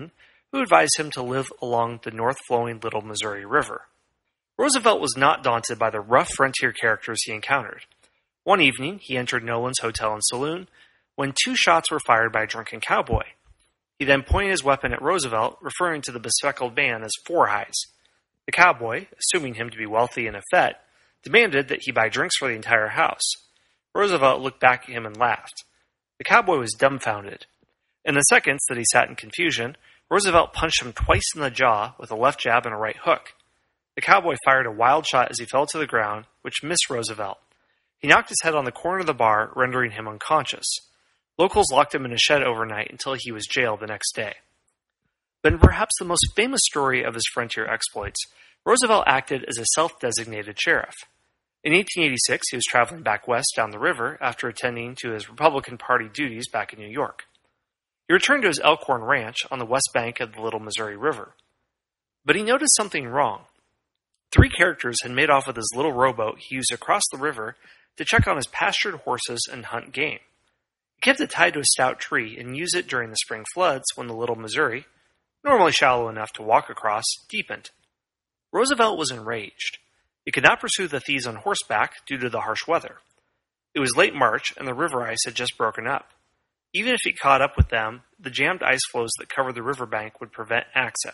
who advised him to live along the north-flowing Little Missouri River. Roosevelt was not daunted by the rough frontier characters he encountered. One evening, he entered Nolan's hotel and saloon when 2 shots were fired by a drunken cowboy. He then pointed his weapon at Roosevelt, referring to the bespectacled man as Four Eyes. The cowboy, assuming him to be wealthy and effete, demanded that he buy drinks for the entire house. Roosevelt looked back at him and laughed. The cowboy was dumbfounded. In the seconds that he sat in confusion, Roosevelt punched him twice in the jaw with a left jab and a right hook. The cowboy fired a wild shot as he fell to the ground, which missed Roosevelt. He knocked his head on the corner of the bar, rendering him unconscious. Locals locked him in a shed overnight until he was jailed the next day. But in perhaps the most famous story of his frontier exploits, Roosevelt acted as a self-designated sheriff. In 1886, he was traveling back west down the river after attending to his Republican Party duties back in New York. He returned to his Elkhorn Ranch on the west bank of the Little Missouri River. But he noticed something wrong. 3 characters had made off with his little rowboat he used to cross the river to check on his pastured horses and hunt game. He kept it tied to a stout tree and used it during the spring floods when the Little Missouri, normally shallow enough to walk across, deepened. Roosevelt was enraged. He could not pursue the thieves on horseback due to the harsh weather. It was late March, and the river ice had just broken up. Even if he caught up with them, the jammed ice floes that covered the riverbank would prevent access.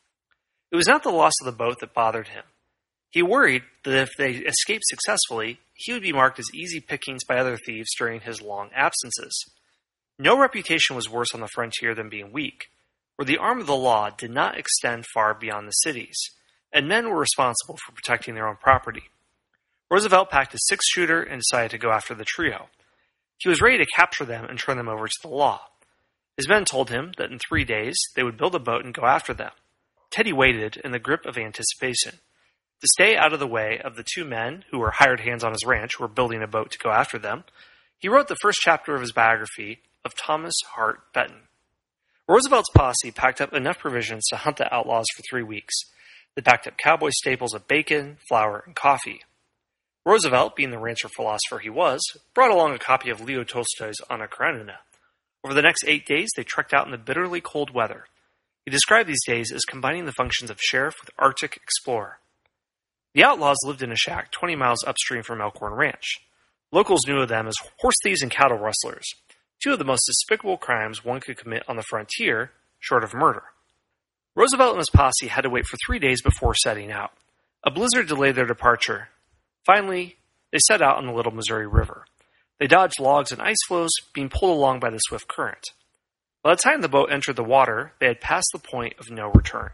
It was not the loss of the boat that bothered him. He worried that if they escaped successfully, he would be marked as easy pickings by other thieves during his long absences. No reputation was worse on the frontier than being weak, where the arm of the law did not extend far beyond the cities, and men were responsible for protecting their own property. Roosevelt packed a 6-shooter and decided to go after the trio. He was ready to capture them and turn them over to the law. His men told him that in 3 days they would build a boat and go after them. Teddy waited in the grip of anticipation. To stay out of the way of the 2 men who were hired hands on his ranch who were building a boat to go after them, he wrote the first chapter of his biography of Thomas Hart Benton. Roosevelt's posse packed up enough provisions to hunt the outlaws for 3 weeks. They packed up cowboy staples of bacon, flour, and coffee. Roosevelt, being the rancher philosopher he was, brought along a copy of Leo Tolstoy's Anna Karenina. Over the next 8 days, they trekked out in the bitterly cold weather. He described these days as combining the functions of sheriff with Arctic explorer. The outlaws lived in a shack 20 miles upstream from Elkhorn Ranch. Locals knew of them as horse thieves and cattle rustlers, 2 of the most despicable crimes one could commit on the frontier, short of murder. Roosevelt and his posse had to wait for 3 days before setting out. A blizzard delayed their departure. Finally, they set out on the Little Missouri River. They dodged logs and ice floes, being pulled along by the swift current. By the time the boat entered the water, they had passed the point of no return.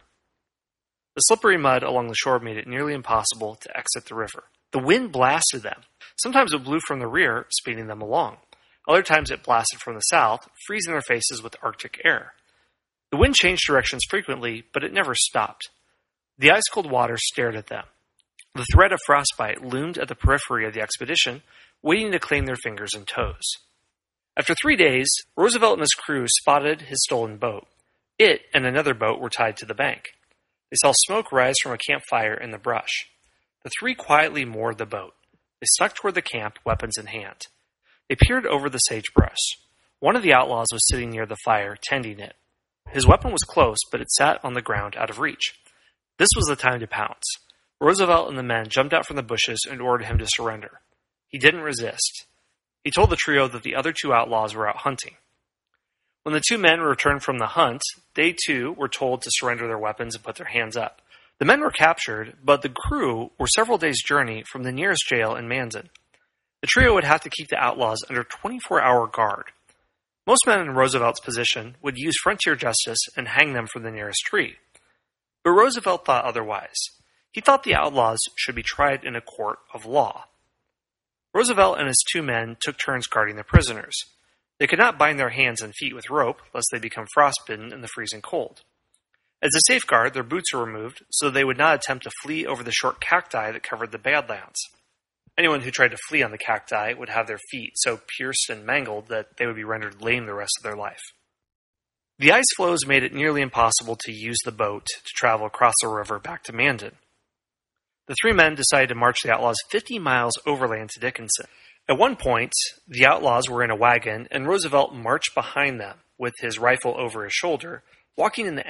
The slippery mud along the shore made it nearly impossible to exit the river. The wind blasted them. Sometimes it blew from the rear, speeding them along. Other times it blasted from the south, freezing their faces with Arctic air. The wind changed directions frequently, but it never stopped. The ice-cold water stared at them. The threat of frostbite loomed at the periphery of the expedition, waiting to claim their fingers and toes. After 3 days, Roosevelt and his crew spotted his stolen boat. It and another boat were tied to the bank. They saw smoke rise from a campfire in the brush. The 3 quietly moored the boat. They stuck toward the camp, weapons in hand. They peered over the sagebrush. One of the outlaws was sitting near the fire, tending it. His weapon was close, but it sat on the ground out of reach. This was the time to pounce. Roosevelt and the men jumped out from the bushes and ordered him to surrender. He didn't resist. He told the trio that the other 2 outlaws were out hunting. When the 2 men returned from the hunt, they too were told to surrender their weapons and put their hands up. The men were captured, but the crew were several days' journey from the nearest jail in Mandan. The trio would have to keep the outlaws under 24-hour guard. Most men in Roosevelt's position would use frontier justice and hang them from the nearest tree. But Roosevelt thought otherwise. He thought the outlaws should be tried in a court of law. Roosevelt and his 2 men took turns guarding the prisoners. They could not bind their hands and feet with rope, lest they become frostbitten in the freezing cold. As a safeguard, their boots were removed, so they would not attempt to flee over the short cacti that covered the Badlands. Anyone who tried to flee on the cacti would have their feet so pierced and mangled that they would be rendered lame the rest of their life. The ice floes made it nearly impossible to use the boat to travel across the river back to Mandan. The 3 men decided to march the outlaws 50 miles overland to Dickinson. At one point, the outlaws were in a wagon, and Roosevelt marched behind them with his rifle over his shoulder, Walking in the